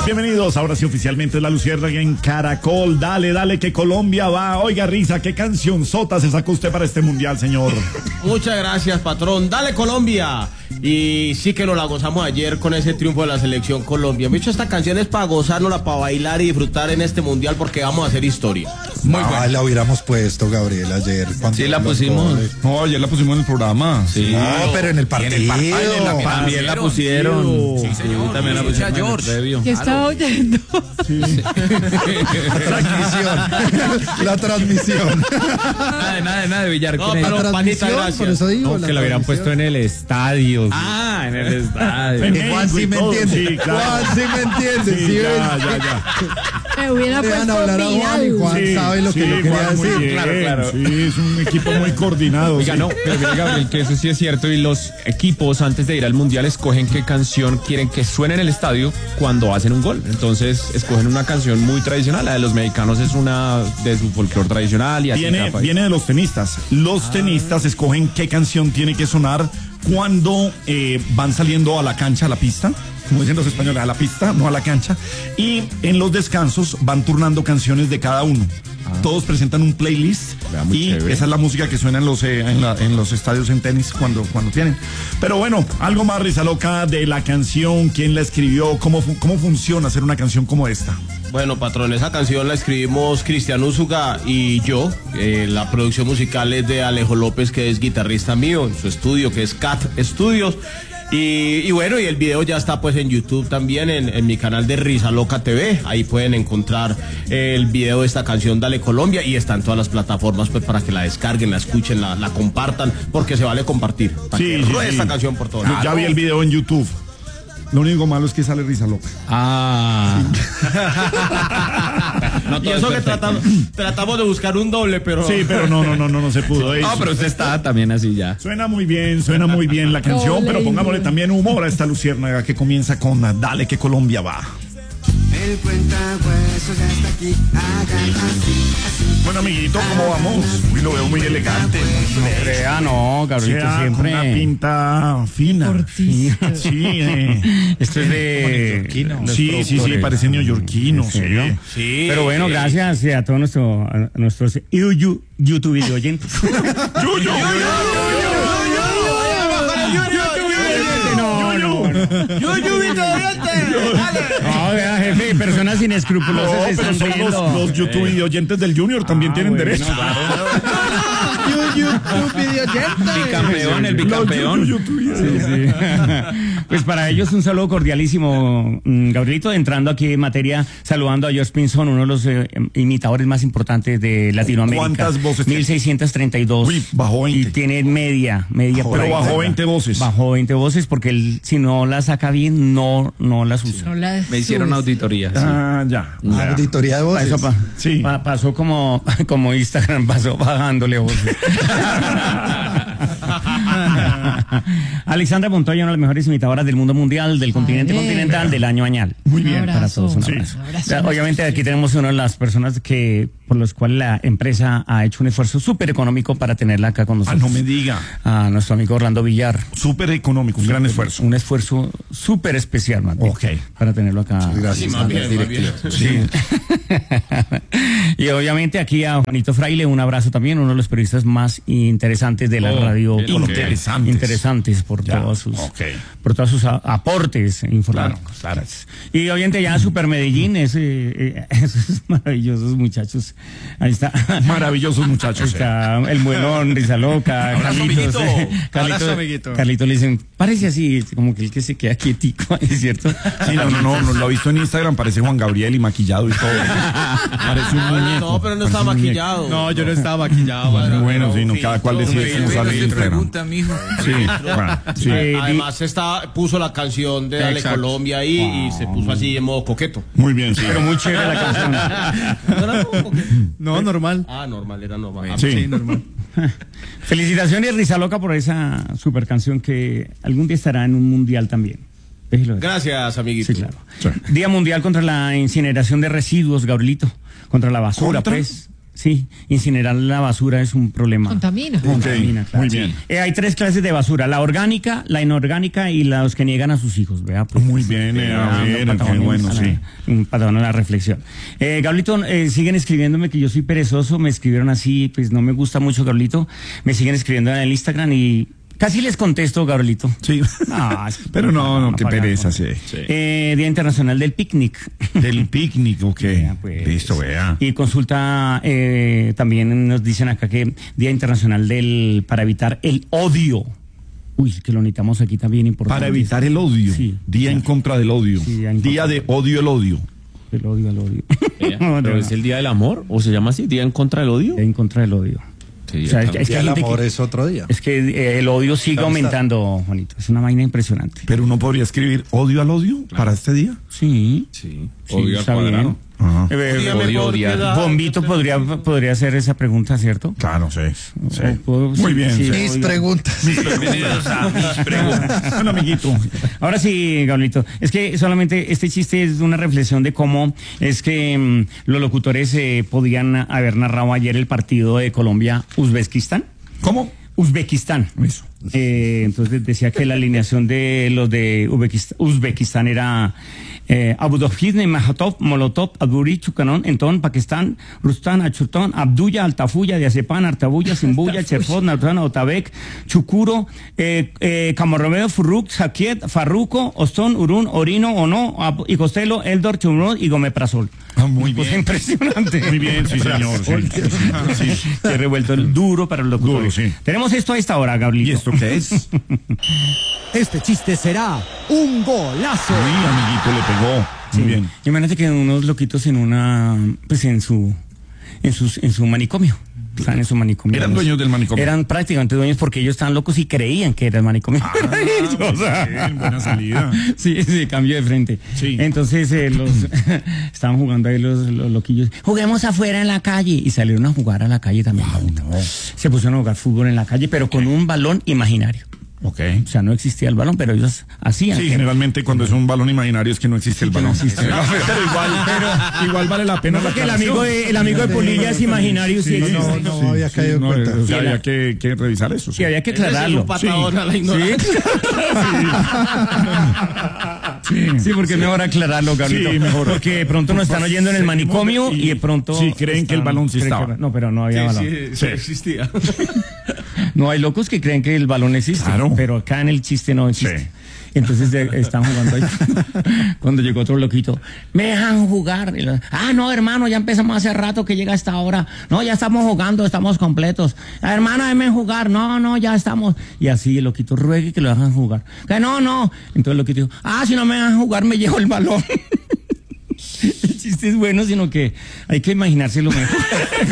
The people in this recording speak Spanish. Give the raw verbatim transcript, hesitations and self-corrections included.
Bienvenidos, ahora sí oficialmente La Luciérnaga en Caracol. Dale, dale que Colombia va. Oiga, Risa, ¿qué canción sota se sacó usted para este mundial, señor? Muchas gracias, patrón. Dale, Colombia. Y sí que nos la gozamos ayer con ese triunfo de la selección Colombia. Mucho, esta canción es para gozárnosla, para bailar y disfrutar en este mundial porque vamos a hacer historia. Muy no, la hubiéramos puesto, Gabriel, ayer. Sí, la pusimos. Goles. No, ayer la pusimos en el programa. Sí. No, pero en el partido. En el partido en la, también la pusieron. Sí, señor. Sí, también la pusieron. George. ¿Qué estaba oyendo? Sí. La transmisión. La transmisión. Nada de nada, nada de Villar. No, pero panita, gracias. Por eso digo, no, que la hubieran puesto en el estadio. Ah, en el estadio. Juan sí me entiende. Sí, claro. Juan sí me entiende. Sí, Sí, ya, ya, ya. Me hubiera Dejan puesto hablar a Juan y Juan Sí, sabe lo que sí, yo quería Juan, muy decir. bien. Claro, claro. Sí, es un equipo muy coordinado. Oiga, sí. no, pero mire, Gabriel, que eso sí es cierto. Y los equipos, antes de ir al mundial, escogen qué canción quieren que suene en el estadio cuando hacen un gol. Entonces, escogen una canción muy tradicional. La de los mexicanos es una de su folclore tradicional. Y así Viene, viene de los tenistas. Los ah. tenistas escogen qué canción tiene que sonar cuando eh, van saliendo a la cancha, a la pista, como dicen los españoles, a la pista, no a la cancha, y en los descansos van turnando canciones de cada uno. Ah. Todos presentan un playlist y chévere. Esa es la música que suena en los, eh, en, la, en los estadios en tenis cuando, cuando tienen. Pero bueno, algo más, Risa Loca, de la canción, quién la escribió, cómo, cómo funciona hacer una canción como esta. Bueno, patrón, esa canción la escribimos Cristian Úsuga y yo. Eh, la producción musical es de Alejo López, que es guitarrista mío, en su estudio, que es Cat Studios. Y, y bueno, y el video ya está pues en YouTube también, en, en mi canal de Risa Loca T V. Ahí pueden encontrar el video de esta canción Dale Colombia, y está en todas las plataformas pues para que la descarguen, la escuchen, la, la compartan, porque se vale compartir. Para sí, que sí, ruede sí. esta canción por todo. Ya vi el video en YouTube. Lo único malo es que sale Risa Loca. Ah. No, y eso que tratamos, tratamos de buscar un doble, pero... Sí, pero no, no, no, no, no se pudo. No, pero usted está también así ya. Suena muy bien, suena muy bien la canción, Doble. pero pongámosle también humor a esta luciérnaga que comienza con Dale que Colombia va. El cuentahuesos ya está aquí, hagan así, así. Bueno, amiguito, ¿cómo vamos? Uy, lo veo muy elegante. Crea, no, Gabrielito, O sea, siempre. con una pinta fina. Cortito. Sí, eh. Esto es de. neoyorquino. Sí, sí, sí, parece neoyorquino. ¿En serio? Sí. Sí. Pero bueno, sí. gracias a todos nuestro, a nuestros YouTube video oyentes. Yuyo. No, no. No, vea, jefe, personas inescrupulosas No, se pero están son riendo. los, los YouTube oyentes del Junior también Ah, tienen bueno, derecho. Bicampeón, el bicampeón. Los YouTube Sí, sí. Pues para ellos un saludo cordialísimo, Gabrielito, entrando aquí en materia, saludando a George Pinson, uno de los eh, imitadores más importantes de Latinoamérica. ¿Cuántas voces tiene? mil seiscientas treinta y dos. Uy, bajó veinte. Y tiene media, media Bajó, por pero ahí. bajó veinte voces. Bajó veinte voces porque él, si no las saca bien, no, no las usa. No la Me hicieron subes. auditoría. Ah, ya. ya. Auditoría de voces. Eso pa- Sí. pa- pasó como, como Instagram, pasó bajándole voces. Alexandra Montoya, una de las mejores imitadoras del mundo mundial, del continente Ay, continental, del año añal. Muy Un bien. abrazo. Para todos, un Sí. abrazo. Un abrazo, Ya, un obviamente abrazo. aquí tenemos una de las personas que por los cuales la empresa ha hecho un esfuerzo súper económico para tenerla acá con Ah, nosotros. no me diga. A nuestro amigo Orlando Villar. Súper económico, un gran esfuerzo. Un esfuerzo súper especial, más bien, Ok. para tenerlo acá. Gracias. Sí, más bien, más bien. Sí. Y obviamente aquí a Juanito Fraile, un abrazo también, uno de los periodistas más interesantes de la Oh, radio bien, colombiana. interesantes. Interesantes por Ya, todos sus ok. por todos sus a- aportes informáticos. Claro, claro. Y obviamente ya Super Medellín, ese, eh, esos maravillosos muchachos. Ahí está. Maravillosos muchachos. Ahí está el buenón, Risa Loca, Abrazo, Carlitos. amiguito. eh, Abrazo, amiguito. Carlitos le dicen, parece así, como que el que se queda quietico, ¿es cierto? Sí, no, no, no, no, lo he visto en Instagram, parece Juan Gabriel y maquillado y todo. Parece un muñeco. No, pero no Parece está un muñeco. maquillado. No, yo no estaba maquillado. Bueno, bueno, sí, no, cada cual decide cómo sale en Instagram. mijo. Sí, bueno, sí. Eh, Además está, puso la canción de Dale Exacto. Colombia ahí y se puso así en modo coqueto. Muy bien, sí. Pero muy chévere la canción. ¿No era modo coqueto? No, normal. Ah, normal, era normal. Ah, Sí. normal. Felicitaciones, Risa Loca, por esa super canción que algún día estará en un mundial también. Déjelo ver. Gracias, amiguito. Sí, claro. Sí. Día Mundial contra la incineración de residuos, Gabrielito. Contra la basura, ¿Contra? pues. Sí, incinerar la basura es un problema. Contamina. Contamina, claro. muy bien. Eh, hay tres clases de basura, la orgánica, la inorgánica y los que niegan a sus hijos, ¿vea? Pues, Muy bien, eh, a ver, qué bueno, sí. Un patrón a la reflexión. Eh, Gablito, eh, siguen escribiéndome que yo soy perezoso, me escribieron así, pues no me gusta mucho, Gablito, me siguen escribiendo en el Instagram y casi les contesto, Gabrielito. Sí. No, es- Pero no, no, qué pagar, pereza, no. sí. Eh, Día Internacional del Picnic. Del picnic, ok. Vea, pues. Listo, vea. Y consulta, eh, también nos dicen acá que Día Internacional del para evitar el odio. Uy, que lo necesitamos aquí también importante. Para evitar el odio. Sí. Día en contra del odio. Sí, día en Día contra. de odio el odio. El odio al odio. ¿Pero No, es no. el día del amor? ¿O se llama así? ¿Día en contra del odio? Día en contra del odio. Sí, O sea, acá- es que Y hay el gente amor que- es otro día. Es que eh, el odio sigue aumentando, Juanito. Es una vaina impresionante. Pero uno podría escribir odio al odio para este día. Sí. Sí, Sí, odio al está cuadrado. bien. Ajá. Eh, eh, Dígame Odio, por odiar. piedad. Bombito podría, podría hacer esa pregunta, ¿cierto? Claro, sí. sí. O puedo- Muy sí, bien. sí. sí. Mis preguntas. Bienvenidos a mis preguntas. Bueno, amiguito. Ahora sí, Gablito, es que solamente este chiste es una reflexión de cómo es que mm, los locutores eh, podían haber narrado ayer el partido de Colombia-Uzbekistán. ¿Cómo? Uzbekistán. Eso. Eh, entonces decía que la alineación de los de Uzbekistán, Uzbekistán era eh, Abudovizne, Mahatov, Molotov, Aburi, Chukanón, Entón, Pakistán, Rustan, Achutón, Abdulla, Altafuya, Diazepán, Artabuya, Simbuya, Cherfot, Nautan, Otabek, Chukuro, eh, eh, Camorromeo, Furruk, Sakiet, Farruco, Ostón, Urún, Orino, Ono, Ab- y Costello, Eldor, Chumrón y Gomeprazol. Ah, muy Cosa bien. impresionante. Muy bien, sí, señor. Sí, sí, sí. Sí. Se ha revuelto el duro para los locutores. Duro, sí. Tenemos esto a esta hora, Gablito. ¿Y esto qué es? Este chiste será un golazo. Uy, amiguito, le pegó. Muy Sí. bien. Imagínate que unos loquitos en una, pues en su, en sus, en su manicomio. Están en su manicomio. Eran dueños del manicomio. Eran prácticamente dueños porque ellos estaban locos y creían que era el manicomio. Ah, bien, buena salida. Sí, sí, cambio de frente. Sí. Entonces eh, los estaban jugando ahí los, los loquillos. Juguemos afuera en la calle. Y salieron a jugar a la calle también. Se pusieron a jugar fútbol en la calle, pero con un balón imaginario. Ok. O sea, no existía el balón, pero ellos hacían. Sí, que- generalmente cuando es un balón imaginario es que no existe el que no balón. existe. No, pero igual, pero igual vale la pena. No, porque la el amigo de, el amigo de Polilla es imaginario, sí, Sí, existe. No, no, había caído en no, cuenta. o sea, Y la- había que, que revisar eso. Sí, había que Ese sí es aclararlo. un patadón a la ignorancia. Sí, porque es mejor aclararlo, Gabrielito. Sí, mejor. Porque de pronto nos están oyendo en el manicomio y de pronto... Sí, creen que el balón sí creen que- estaba. no, pero no había balón. Sí, sí, existía. No, hay locos que creen que el balón existe, Claro. pero acá en el chiste no existe. Sí. Entonces de- están jugando ahí. Cuando llegó otro loquito, me dejan jugar. Y lo- ah, no, hermano, ya empezamos hace rato que llega esta hora. No, ya estamos jugando, estamos completos. Ah, hermano, déjenme jugar. No, no, ya estamos. Y así el loquito ruegue que lo dejan jugar. Que no, no. Entonces el loquito dijo, ah, si no me dejan jugar, me llevo el balón. El chiste es bueno, sino que hay que imaginárselo mejor.